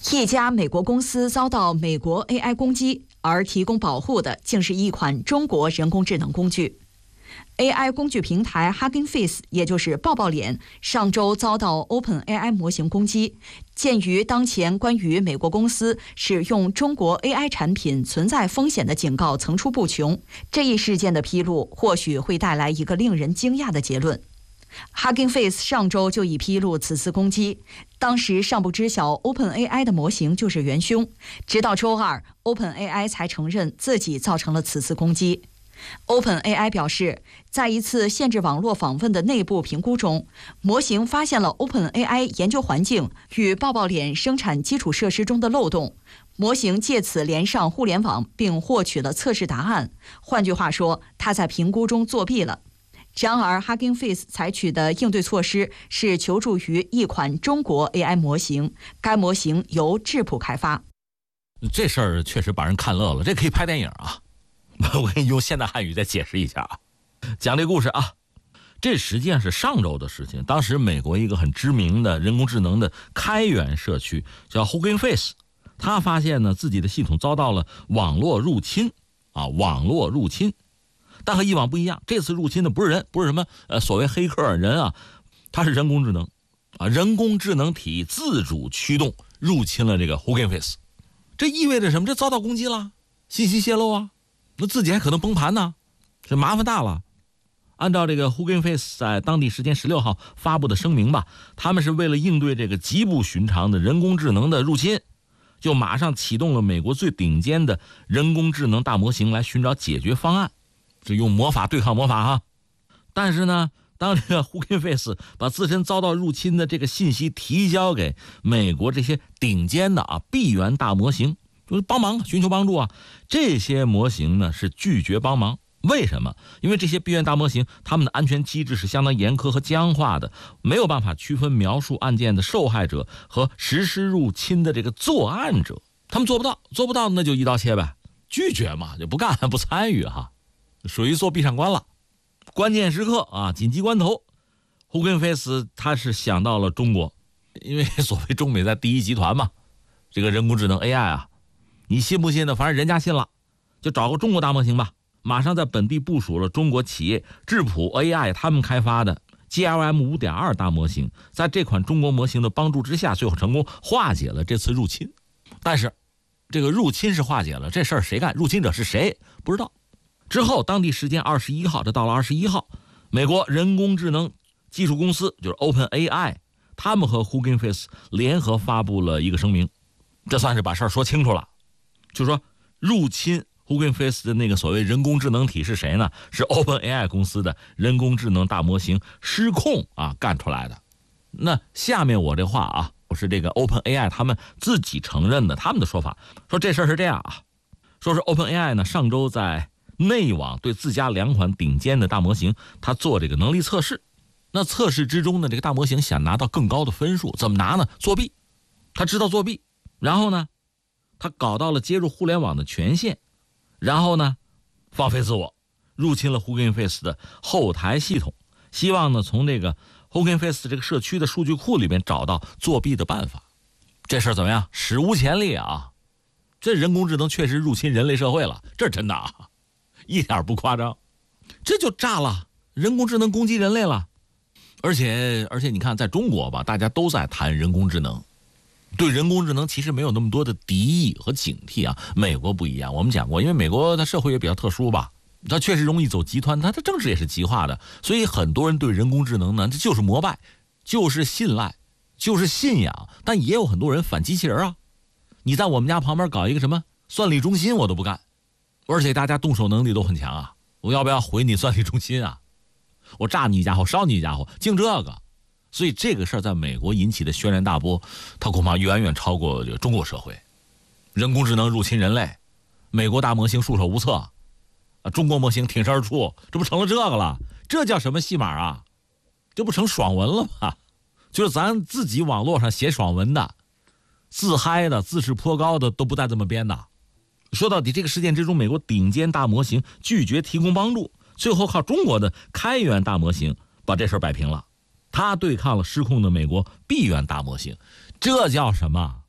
一家美国公司遭到美国 AI 攻击，而提供保护的竟是一款中国人工智能工具。AI 工具平台 Hugging Face， 也就是抱抱脸，上周遭到 OpenAI 模型攻击。鉴于当前关于美国公司使用中国 AI 产品存在风险的警告层出不穷，这一事件的披露或许会带来一个令人惊讶的结论。Hugging Face 上周就已披露此次攻击，当时尚不知晓 OpenAI 的模型就是元凶，直到周二 OpenAI 才承认自己造成了此次攻击。OpenAI 表示，在一次限制网络访问的内部评估中，模型发现了 OpenAI 研究环境与抱抱脸生产基础设施中的漏洞，模型借此连上互联网并获取了测试答案。换句话说，它在评估中作弊了。然而 Hugging Face 采取的应对措施是求助于一款中国 AI 模型，该模型由智谱开发。 这事儿确实把人看乐了，这可以拍电影啊！我给你用现代汉语再解释一下啊，讲这故事啊。这实际上是上周的事情，当时美国一个很知名的人工智能的开源社区叫 Hugging Face， 他发现呢自己的系统遭到了网络入侵啊，网络入侵。但和以往不一样，这次入侵的不是人，不是什么所谓黑客人啊，它是人工智能啊，人工智能体自主驱动入侵了这个 Hugging Face。这意味着什么？这遭到攻击了，信息泄露啊，那自己还可能崩盘呢，这麻烦大了。按照这个 Hugging Face 在当地时间16号发布的声明吧，他们是为了应对这个极不寻常的人工智能的入侵，就马上启动了美国最顶尖的人工智能大模型来寻找解决方案。是用魔法对抗魔法哈，但是呢，当这个 Hugging Face 把自身遭到入侵的这个信息提交给美国这些顶尖的闭源大模型，就是帮忙寻求帮助啊，这些模型呢是拒绝帮忙。为什么？因为这些闭源大模型他们的安全机制是相当严苛和僵化的，没有办法区分描述案件的受害者和实施入侵的这个作案者，他们做不到那就一刀切呗，拒绝嘛，就不干不参与哈。属于做闭上关了。关键时刻啊，紧急关头 Hugging Face 他是想到了中国，因为所谓中美在第一集团嘛，这个人工智能 AI 啊，你信不信呢？反正人家信了，就找个中国大模型吧，马上在本地部署了中国企业智谱 AI 他们开发的 GLM 5.2 大模型，在这款中国模型的帮助之下，最后成功化解了这次入侵。但是这个入侵是化解了，这事儿谁干？入侵者是谁？不知道。之后当地时间21号，这到了21号，美国人工智能技术公司就是 OpenAI， 他们和 Hugging Face 联合发布了一个声明，这算是把事儿说清楚了。就说入侵 Hugging Face 的那个所谓人工智能体是谁呢？是 OpenAI 公司的人工智能大模型失控啊干出来的。那下面我这话啊，我是这个 OpenAI 他们自己承认的，他们的说法说这事儿是这样啊，说是 OpenAI 呢上周在内网对自家2款顶尖的大模型他做这个能力测试，那测试之中呢，这个大模型想拿到更高的分数，怎么拿呢？作弊，他知道作弊，然后呢他搞到了接入互联网的权限，然后呢放飞自我，入侵了 Hugging Face 的后台系统，希望呢从这个 Hugging Face 这个社区的数据库里面找到作弊的办法。这事儿怎么样？史无前例啊，这人工智能确实入侵人类社会了，这是真的啊，一点不夸张，这就炸了，人工智能攻击人类了。而且你看在中国吧，大家都在谈人工智能，对人工智能其实没有那么多的敌意和警惕啊。美国不一样，我们讲过，因为美国它社会也比较特殊吧，它确实容易走极端，它的政治也是极化的，所以很多人对人工智能呢，这就是膜拜，就是信赖，就是信仰。但也有很多人反机器人啊，你在我们家旁边搞一个什么算力中心我都不干，而且大家动手能力都很强啊，我要不要毁你算力中心啊？我炸你一家伙，烧你一家伙，净这个。所以这个事儿在美国引起的轩然大波，它恐怕远远超过这个中国社会。人工智能入侵人类，美国大模型束手无策，中国模型挺身而出，这不成了这个了？这叫什么戏码啊？这不成爽文了吗？就是咱自己网络上写爽文的，自嗨的，自视颇高的都不带这么编的。说到底，这个事件之中，美国顶尖大模型拒绝提供帮助，最后靠中国的开源大模型把这事摆平了。他对抗了失控的美国闭源大模型，这叫什么？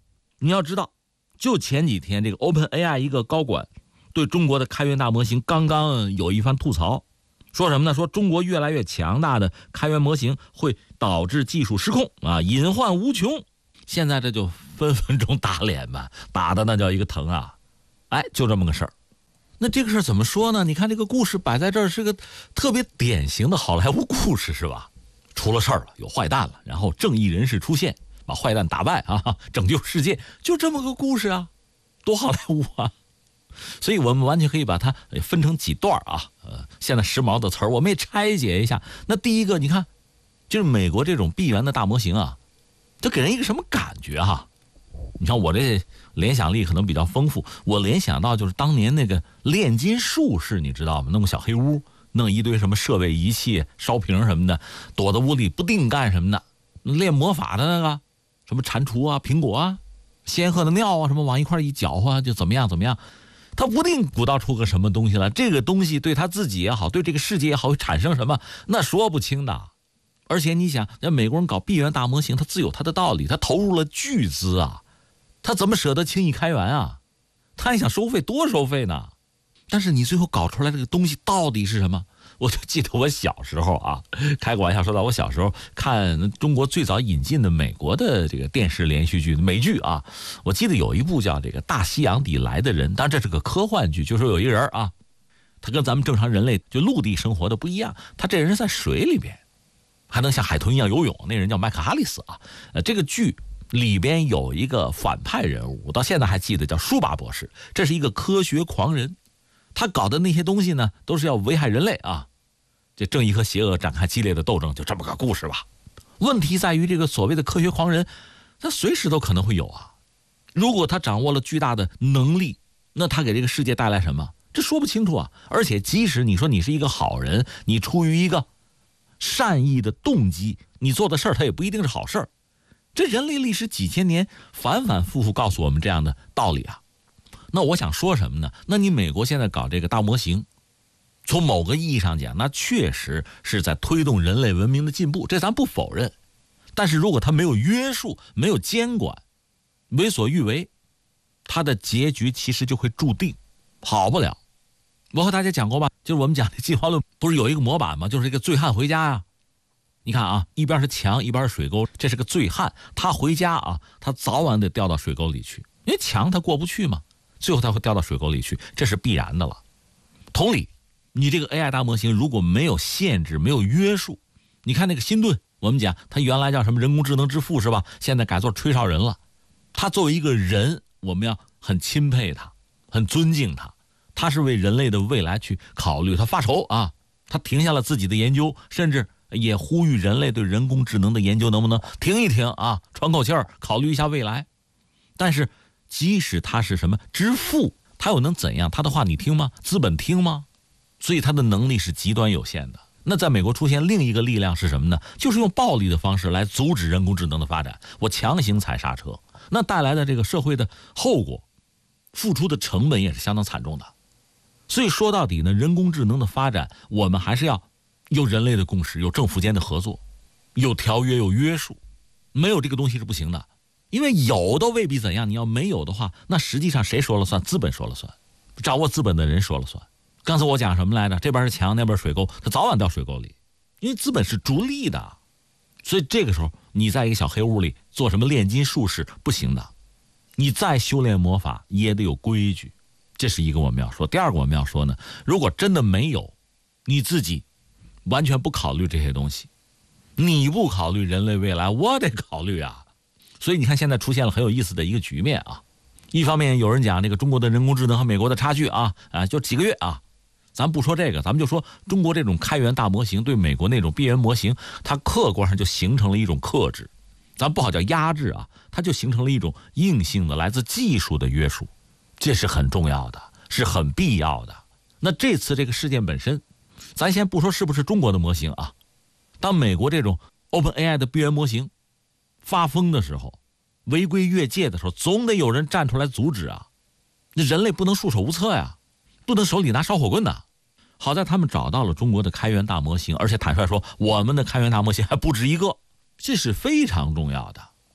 你要知道，就前几天这个 OpenAI 一个高管对中国的开源大模型刚刚有一番吐槽，说什么呢？说中国越来越强大的开源模型会导致技术失控啊，隐患无穷。现在这就分分钟打脸吧，打的那叫一个疼啊！哎，就这么个事儿。那这个事儿怎么说呢？你看这个故事摆在这儿是个特别典型的好莱坞故事，是吧？出了事儿了，有坏蛋了，然后正义人士出现，把坏蛋打败啊，拯救世界，就这么个故事啊，多好莱坞啊！所以我们完全可以把它分成几段啊，现在时髦的词儿，我们也拆解一下。那第一个，你看，就是美国这种闭源的大模型啊，这给人一个什么感觉哈？你看我这联想力可能比较丰富，我联想到就是当年那个炼金术士，你知道吗？弄个小黑屋，弄一堆什么设备仪器、烧瓶什么的，躲在屋里不定干什么的，练魔法的那个，什么蟾蜍啊、苹果啊、仙鹤的尿啊，什么往一块一搅和就怎么样怎么样。他不定鼓捣出个什么东西来，这个东西对他自己也好，对这个世界也好，会产生什么，那说不清的。而且你想，那美国人搞闭源大模型，他自有他的道理，他投入了巨资啊，他怎么舍得轻易开源啊？他还想收费，多收费呢。但是你最后搞出来这个东西到底是什么？我就记得我小时候啊，开个玩笑说到我小时候看中国最早引进的美国的这个电视连续剧美剧啊，我记得有一部叫这个大西洋底来的人，当然这是个科幻剧，就说有一人啊，他跟咱们正常人类就陆地生活的不一样，他这人在水里边还能像海豚一样游泳，那人叫麦克哈里斯啊。这个剧里边有一个反派人物，我到现在还记得，叫舒巴博士，这是一个科学狂人，他搞的那些东西呢都是要危害人类啊，这正义和邪恶展开激烈的斗争，就这么个故事吧。问题在于这个所谓的科学狂人，他随时都可能会有啊。如果他掌握了巨大的能力，那他给这个世界带来什么？这说不清楚啊。而且即使你说你是一个好人，你出于一个善意的动机，你做的事儿他也不一定是好事儿。这人类历史几千年反反复复告诉我们这样的道理啊。那我想说什么呢？那你美国现在搞这个大模型，从某个意义上讲，那确实是在推动人类文明的进步，这咱不否认。但是如果它没有约束，没有监管，为所欲为，它的结局其实就会注定好不了。我和大家讲过吧，就是我们讲的进化论不是有一个模板吗？就是这个醉汉回家呀。你看啊，一边是墙，一边是水沟，这是个醉汉，他回家啊，他早晚得掉到水沟里去，因为墙他过不去嘛，最后他会掉到水沟里去，这是必然的了。同理，你这个 AI 大模型如果没有限制，没有约束，你看那个辛顿，我们讲他原来叫什么人工智能之父是吧？现在改做吹哨人了。他作为一个人，我们要很钦佩他，很尊敬他，他是为人类的未来去考虑，他发愁啊，他停下了自己的研究，甚至也呼吁人类对人工智能的研究能不能停一停啊，喘口气儿，考虑一下未来。但是即使他是什么之父，他又能怎样？他的话你听吗？资本听吗？所以他的能力是极端有限的。那在美国出现另一个力量是什么呢？就是用暴力的方式来阻止人工智能的发展，我强行踩刹车，那带来的这个社会的后果，付出的成本也是相当惨重的。所以说到底呢，人工智能的发展，我们还是要有人类的共识，有政府间的合作，有条约，有约束，没有这个东西是不行的。因为有都未必怎样，你要没有的话，那实际上谁说了算？资本说了算，掌握资本的人说了算。刚才我讲什么来着？这边是墙，那边水沟，它早晚掉水沟里，因为资本是逐利的。所以这个时候，你在一个小黑屋里做什么炼金术士不行的，你再修炼魔法也得有规矩，这是一个我们要说。第二个我们要说呢，如果真的没有，你自己完全不考虑这些东西，你不考虑人类未来，我得考虑啊。所以你看现在出现了很有意思的一个局面啊。一方面有人讲这个中国的人工智能和美国的差距啊，就几个月啊。咱不说这个，咱们就说中国这种开源大模型对美国那种闭源模型，它客观上就形成了一种克制，咱不好叫压制啊，它就形成了一种硬性的来自技术的约束，这是很重要的，是很必要的。那这次这个事件本身，咱先不说是不是中国的模型啊，当美国这种 OpenAI 的闭源模型发疯的时候，违规越界的时候，总得有人站出来阻止啊。那人类不能束手无策呀，不能手里拿烧火棍的。好在他们找到了中国的开源大模型，而且坦率说，我们的开源大模型还不止一个，这是非常重要的。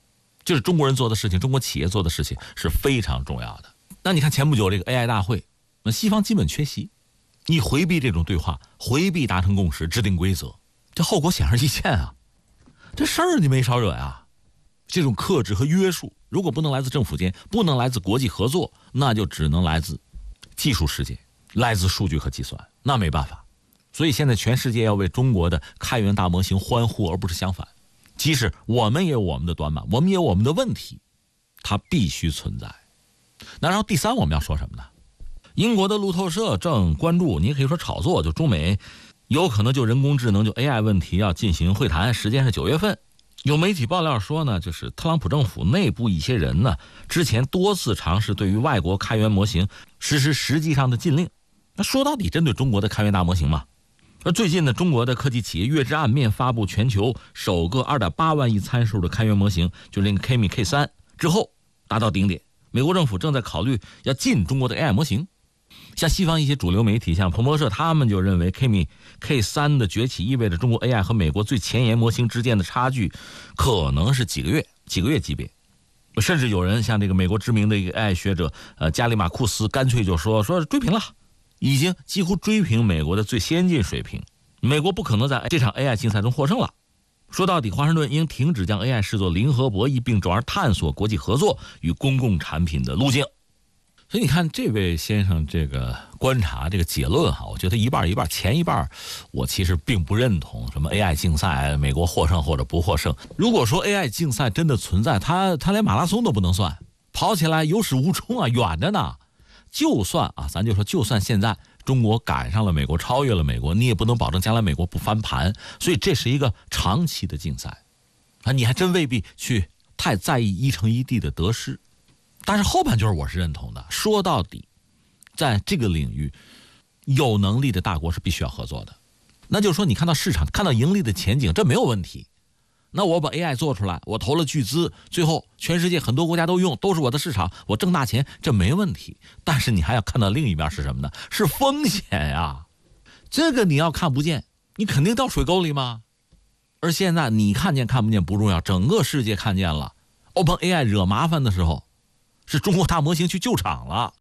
就是中国人做的事情，中国企业做的事情是非常重要的。那你看前不久这个 AI 大会，那西方基本缺席，你回避这种对话，回避达成共识，制定规则，这后果显而易见啊！这事儿你没少惹呀。这种克制和约束，如果不能来自政府间，不能来自国际合作，那就只能来自技术世界，来自数据和计算，那没办法。所以现在全世界要为中国的开源大模型欢呼，而不是相反。即使我们也有我们的短板，我们也有我们的问题，它必须存在。那然后第三我们要说什么呢？英国的路透社正关注，你也可以说炒作，就中美有可能就人工智能就 AI 问题要进行会谈，时间是9月份。有媒体爆料说呢，就是特朗普政府内部一些人呢，之前多次尝试对于外国开源模型实施实际上的禁令。那说到底针对中国的开源大模型嘛。而最近呢，中国的科技企业月之暗面发布全球首个2.8万亿参数的开源模型，就是那个 Kimi K3 之后达到顶点。美国政府正在考虑要禁中国的 AI 模型。像西方一些主流媒体，像彭博社，他们就认为 Kimi K3 的崛起意味着中国 AI 和美国最前沿模型之间的差距可能是几个月级别。甚至有人像这个美国知名的一个 AI 学者加里马库斯干脆就说追平了，已经几乎追平美国的最先进水平，美国不可能在这场 AI 竞赛中获胜了。说到底，华盛顿应停止将 AI 视作零和博弈，并转而探索国际合作与公共产品的路径。所以你看这位先生这个观察这个结论哈，我觉得一半一半，前一半我其实并不认同什么 AI 竞赛美国获胜或者不获胜。如果说 AI 竞赛真的存在，他连马拉松都不能算，跑起来有始无终啊，远着呢。就算啊，咱就说就算现在中国赶上了美国，超越了美国，你也不能保证将来美国不翻盘。所以这是一个长期的竞赛啊，你还真未必去太在意一城一地的得失。但是后半句我是认同的，说到底在这个领域有能力的大国是必须要合作的。那就是说你看到市场，看到盈利的前景，这没有问题。那我把 AI 做出来，我投了巨资，最后全世界很多国家都用，都是我的市场，我挣大钱，这没问题。但是你还要看到另一面是什么呢？是风险呀。这个你要看不见，你肯定掉水沟里吗？而现在你看见看不见不重要，整个世界看见了，OpenAI 惹麻烦的时候，是中国大模型去救场了。